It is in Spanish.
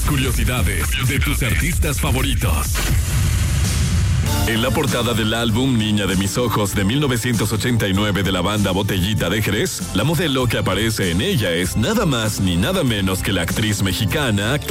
las curiosidades de tus artistas favoritos. En la portada del álbum Niña de mis ojos de 1989 de la banda Botellita de Jerez, la modelo que aparece en ella es nada más ni nada menos que la actriz mexicana